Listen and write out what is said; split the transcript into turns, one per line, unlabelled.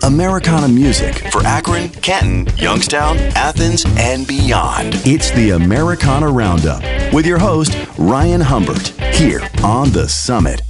Americana music for Akron, Canton, Youngstown, Athens, and beyond. It's the Americana Roundup with your host, Ryan Humbert, here on The Summit.